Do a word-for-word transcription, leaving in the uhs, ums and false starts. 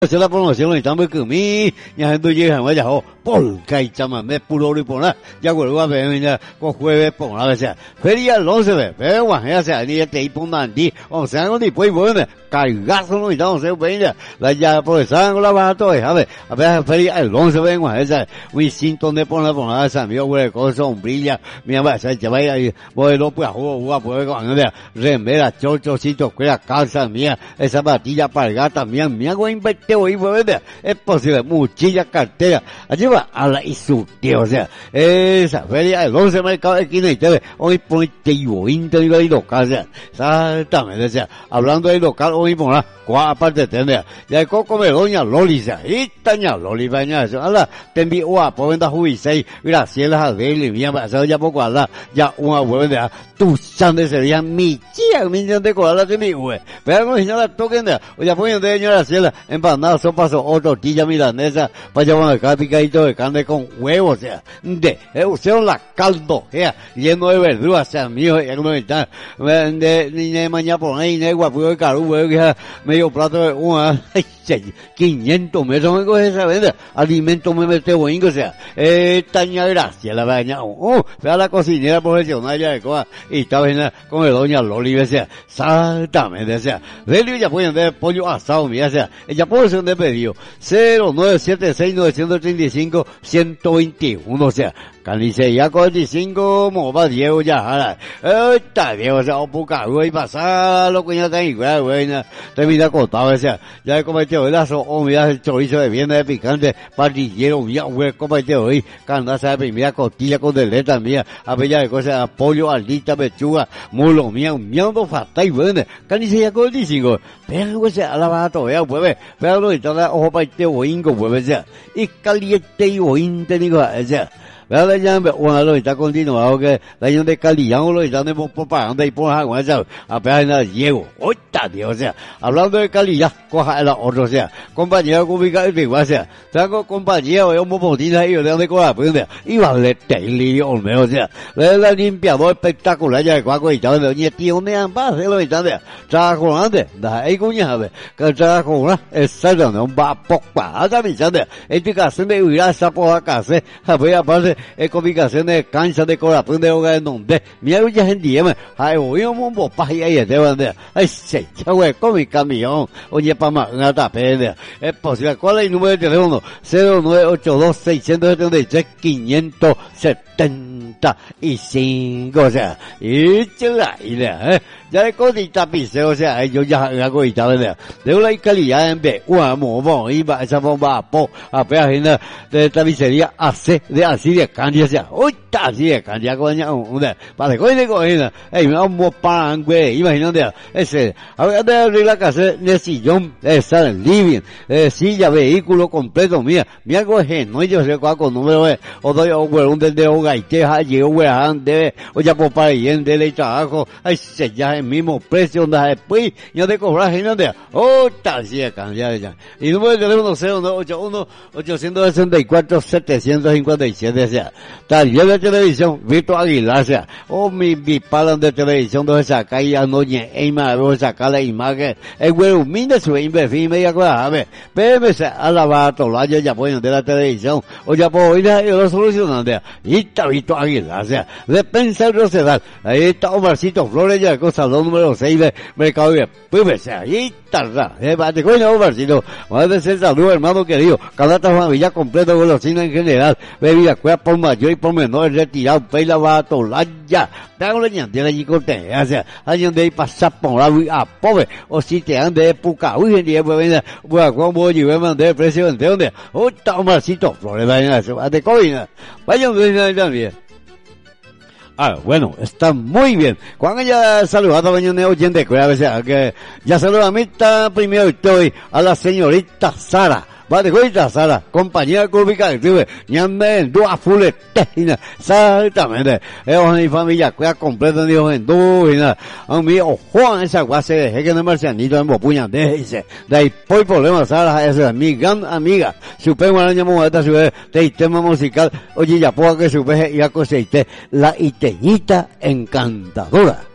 Se la promoción y estamos que mi ya gente llega a ya ho por kai chama me puro ri por la ya vuelvo a ver ya con jueves por la vez feria el once de pero bueno ya sea ni te ipondan di o sea no después bueno cargazo no estamos se venga la ya por esa la va todo a ver a ver feria el once vengo esa un cinto de por la por la esa mi güey con sombrilla mi va se ya vaya voy lo pues juego pues con de remera chochocito que la calza mía esa batilla para también mi hago invertir hoy es posible muchilla cartera allí va a la insulté o sea esa feria el once mercado de esquina y te ve hoy ponte yo interior y local o sea exactamente o sea hablando de local hoy por la cuál parte tendría ya el coco me doña Loli o sea y taña Loli baña eso ala te envío guapo venda juicio gracias a Deli mía pasado ya poco ala ya una buena tu sande sería mi tía mi de cola de mi güey pero no señora toquen de o ya ponen de señora Ciela empanada sopa o tortilla milanesa para llevar acá picadito de carne con huevos o sea de usaron la caldo sea lleno de verduras o sea mío ya no está de ni mañana por ahí ne guapo de caro huevo medio plato de una quinientos metros me coge esa venda alimento me mete boingo o sea eh taña gracia la baña oh vea la cocinera profesional ya de coa y estaba en con el doña Loli o sea exactamente o sea Delio ya pueden de pollo asado mira o sea ella puede ser de pedido cero nueve siete seis nueve tres cinco uno dos uno o sea carnicería cuarenta y cinco moba Diego ya jala está Diego o sea o poca güey pasar lo que ya está igual güey te mira cortado o sea ya he cometido el lazo o mira el chorizo de vianda de picante parrillero mira güey cometido hoy carnaza de primera costilla con deleta mía a bella de cosas pollo alita pechuga mulo mía miando fatal güey carnicería cuarenta y cinco pero güey se alaba todo ya pues pero no está ojo para este boingo pues o sea y caliente y bointe digo o sea vea la llave una lo está continuado que la llave de Calillán lo están de propaganda y por agua esa apenas nada llego oita Dios o sea hablando de Calillán coja la otra o sea compañía cúbica y figura o sea tengo compañía o un bobotina y yo de cola pues y vale tele o sea la limpiador espectacular ya de cuaco y tal de ni tío ni ambas de lo están de trabajo antes da ahí cuña ve que trabajo una esa no va poca hasta mi sande este caso me irá esa por acá se había aparte es comunicación de cancha de corazón de hogar en donde mira mucha gente llama ay voy un bombo pa y ahí te van de ay se güey con mi camión oye pa más una tapera es posible cuál es el número de teléfono cero nueve ocho dos seis siete tres quinientos setenta y cinco o sea y chula y eh ya de cosita pise o sea yo ya hago y tal de una calidad en vez una bomba y va esa bomba po apenas de tapicería hace de así de candia o sea uy así de candia coña una para coña de coña ey me vamos pan güey imagínate ese a ver de abrir la casa de sillón esa el living eh, silla vehículo completo mía mira coge no yo sé cuál con número es o doy un de hogar y te ha llegado güey ande o ya por para y en de trabajo ay se ya el mismo precio onda después yo te cobras y no te oh tal si es cambiar ya y número de teléfono cero nueve ocho uno ocho seis cuatro siete cinco siete o sea taller de televisión Vito Aguilar o sea oh mi mi palan de televisión donde saca y anoche y me voy a sacar la imagen el güey humilde su imbécil media cosa a ver pero a la bata la ya pueden de la televisión o ya puedo ir a lo solucionando y está Vito Aguilar o sea de pensar Rosedal ahí está Omarcito Flores ya cosa número seis de Mercado de pues ahí está eh bate coño Omarcito más de ser salud hermano querido cada familia completa con los cines en general bebida cueva por mayor y por menor retirado peila va a tolar ya tengo la ñandera allí con te o sea hay donde hay pasar por la a pobre o si te han de época uy en día pues venga voy a como yo voy a mandar el precio de dónde oh está Omarcito Flores vayan eso bate coño vayan también. Ah, bueno, está muy bien. Cuando ya saludado a mañana oyente, que a veces que ya saluda a mí está primero estoy a la señorita Sara. Vale, cuenta Sara, compañía cúbica, tuve, ñame, dos full técnica, exactamente. Es mi familia, cuida completa de hijos en dos, a mí, o Juan, esa guase de que no marcianito en bopuña, dice, de ahí, por problema, Sara, esa es mi gran amiga, supe una año esta ciudad de tema musical, oye, ya puedo que supe y a coseite, la iteñita encantadora.